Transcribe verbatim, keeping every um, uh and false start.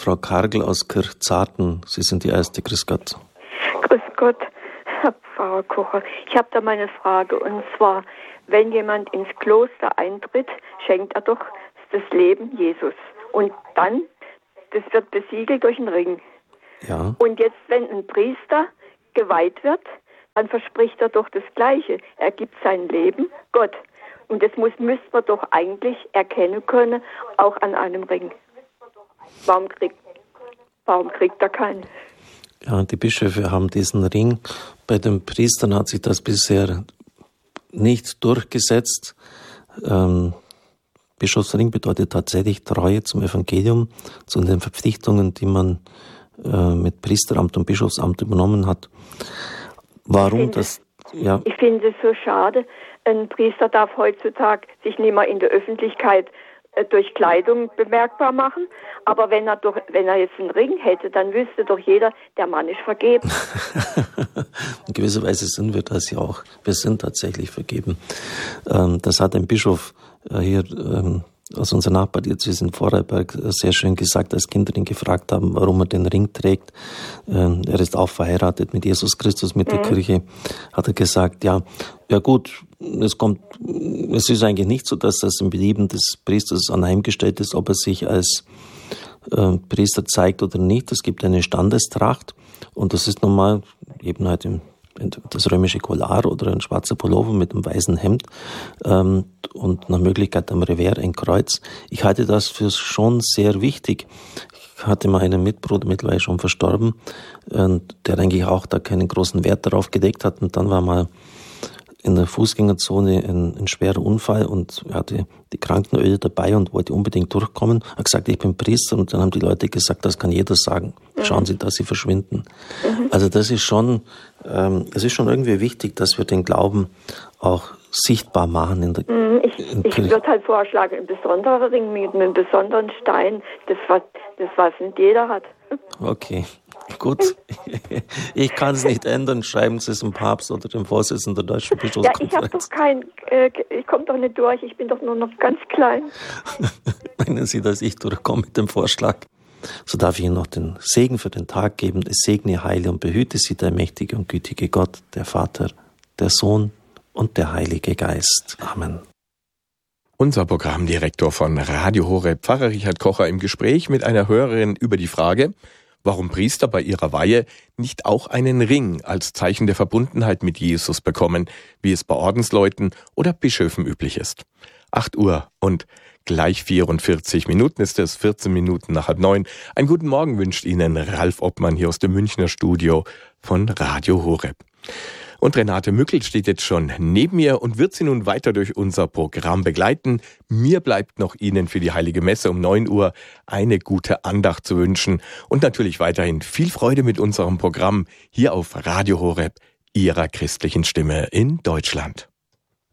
Frau Kargl aus Kirchzarten. Sie sind die Erste. Grüß Gott. Grüß Gott, Herr Pfarrer Kocher. Ich habe da mal eine Frage. Und zwar, wenn jemand ins Kloster eintritt, schenkt er doch das Leben Jesus. Und dann, das wird besiegelt durch einen Ring. Ja. Und jetzt, wenn ein Priester geweiht wird, dann verspricht er doch das Gleiche. Er gibt sein Leben Gott. Und das muss, müsste man doch eigentlich erkennen können, auch an einem Ring. Warum kriegt, warum kriegt er keinen? Ja, die Bischöfe haben diesen Ring. Bei den Priestern hat sich das bisher nicht durchgesetzt. Ähm, Bischofsring bedeutet tatsächlich Treue zum Evangelium, zu den Verpflichtungen, die man äh, mit Priesteramt und Bischofsamt übernommen hat. Warum finde, das? Ja. Ich finde es so schade. Ein Priester darf heutzutage sich nicht mehr in der Öffentlichkeit äh, durch Kleidung bemerkbar machen. Aber wenn er, doch, wenn er jetzt einen Ring hätte, dann wüsste doch jeder, der Mann ist vergeben. In gewisser Weise sind wir das ja auch. Wir sind tatsächlich vergeben. Ähm, das hat ein Bischof äh, hier ähm, aus unserer Nachbardiözese in Vorarlberg sehr schön gesagt, als Kinder ihn gefragt haben, warum er den Ring trägt. Ähm, er ist auch verheiratet mit Jesus Christus, mit mhm. der Kirche. Hat er gesagt, ja, ja gut, es kommt, es ist eigentlich nicht so, dass das im Belieben des Priesters anheimgestellt ist, ob er sich als äh, Priester zeigt oder nicht. Es gibt eine Standestracht und das ist normal eben halt im das römische Collar oder ein schwarzer Pullover mit einem weißen Hemd ähm, und nach Möglichkeit am Revers ein Kreuz. Ich halte das für schon sehr wichtig. Ich hatte mal einen Mitbruder, mittlerweile schon verstorben, äh, der eigentlich auch da keinen großen Wert darauf gelegt hat. Und dann war mal in der Fußgängerzone ein, ein schwerer Unfall und er hatte die Krankenöle dabei und wollte unbedingt durchkommen. Er hat gesagt, ich bin Priester, und dann haben die Leute gesagt, das kann jeder sagen. Schauen Sie, dass Sie verschwinden. Mhm. Also das ist schon, ähm, es ist schon irgendwie wichtig, dass wir den Glauben auch sichtbar machen in der mhm. Ich, in ich würde halt vorschlagen, ein besonderer Ring mit einem besonderen Stein, das was, das was nicht jeder hat. Okay. Gut, ich kann es nicht ändern. Schreiben Sie es dem Papst oder dem Vorsitzenden der Deutschen Bischofskonferenz. Ja, ich habe doch kein, äh, ich komme doch nicht durch, ich bin doch nur noch ganz klein. Meinen Sie, dass ich durchkomme mit dem Vorschlag? So darf ich Ihnen noch den Segen für den Tag geben. Es segne, heile und behüte Sie der mächtige und gütige Gott, der Vater, der Sohn und der Heilige Geist. Amen. Unser Programmdirektor von Radio Horeb, Pfarrer Richard Kocher, im Gespräch mit einer Hörerin über die Frage, warum Priester bei ihrer Weihe nicht auch einen Ring als Zeichen der Verbundenheit mit Jesus bekommen, wie es bei Ordensleuten oder Bischöfen üblich ist. acht Uhr und gleich vierundvierzig Minuten ist es, vierzehn Minuten nach halb neun. Einen guten Morgen wünscht Ihnen Ralf Obmann hier aus dem Münchner Studio von Radio Horeb. Und Renate Mückel steht jetzt schon neben mir und wird Sie nun weiter durch unser Programm begleiten. Mir bleibt noch Ihnen für die Heilige Messe um neun Uhr eine gute Andacht zu wünschen und natürlich weiterhin viel Freude mit unserem Programm hier auf Radio Horeb, Ihrer christlichen Stimme in Deutschland.